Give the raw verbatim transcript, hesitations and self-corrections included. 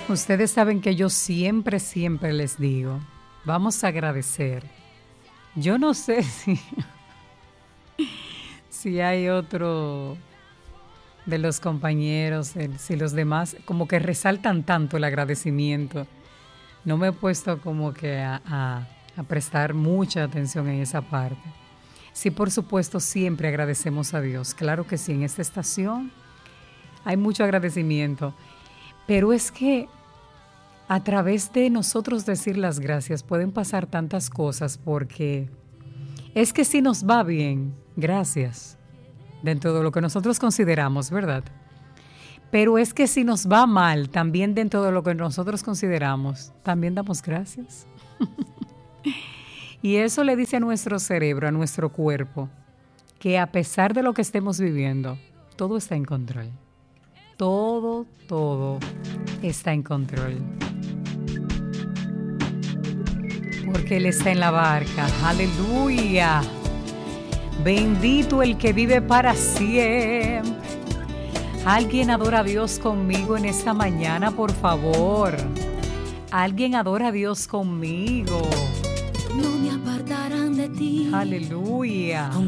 Ustedes saben que yo siempre, siempre les digo, vamos a agradecer. Yo no sé si, si hay otro de los compañeros, el- si los demás como que resaltan tanto el agradecimiento. No me he puesto como que a, a- a prestar mucha atención en esa parte. Sí, por supuesto, siempre agradecemos a Dios. Claro que sí, en esta estación hay mucho agradecimiento. Pero es que a través de nosotros decir las gracias pueden pasar tantas cosas porque es que si nos va bien, gracias, dentro de lo que nosotros consideramos, ¿verdad? Pero es que si nos va mal, también dentro de lo que nosotros consideramos, también damos gracias. Y eso le dice a nuestro cerebro, a nuestro cuerpo, que a pesar de lo que estemos viviendo, todo está en control. Todo, todo está en control. Porque Él está en la barca. Aleluya. Bendito el que vive para siempre. ¿Alguien adora a Dios conmigo en esta mañana, por favor? ¿Alguien adora a Dios conmigo? No me apartarán de ti. Aleluya.